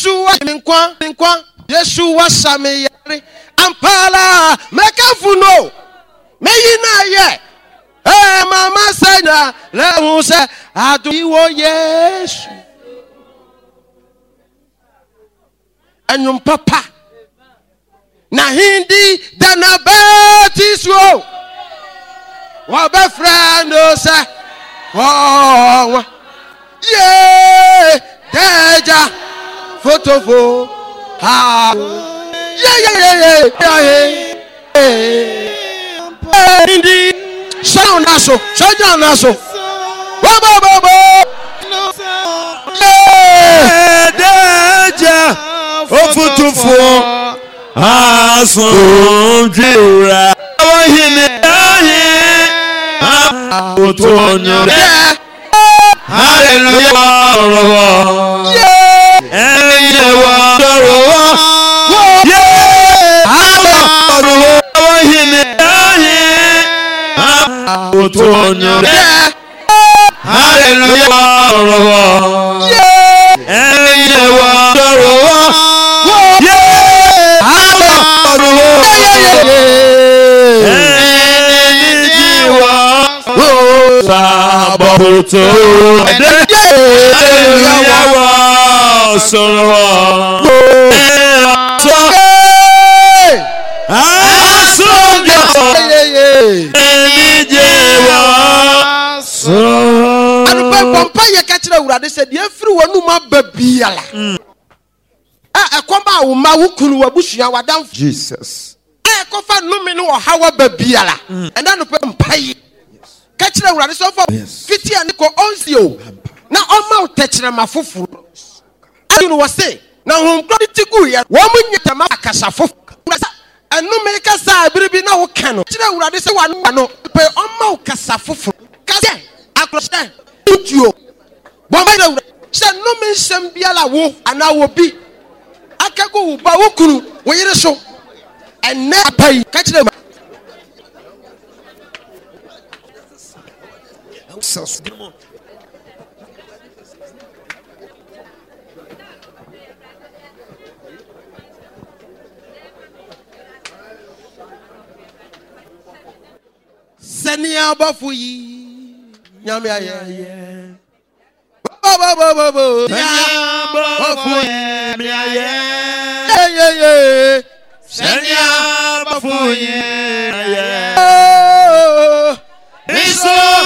Yeshua minkwa Yeshua sameyare ampala mekafuno meyina ye mama sanya lehu se aduwo Yesu anyum papa na hindi dana betiswo wa be friend o se oh yeah deja photofo ha yeah hindi sound naso bo deja photofo asundura wahine otonyo hallelujah Urade said every one ma babiala akwamba wo ma wukunu wabusua wadam Jesus kofa no me no hawa babiala and then pe mpaye ka kire urade so for fitia ne ko onsio na oma utechire mafoforo anu wo say na hom credit gu ye wo munyeta ma akasa foforo anu me ka sa biribi na wo ka no kire urade se wa no pe oma ukasa foforo ka se akrosha tutuo Bomba se no mensem biala wo ana wo bi akago wo ba wo kunu wo yire so enne apai ka kire ma Senia bafuyi nyame aye Bo Senya bafuye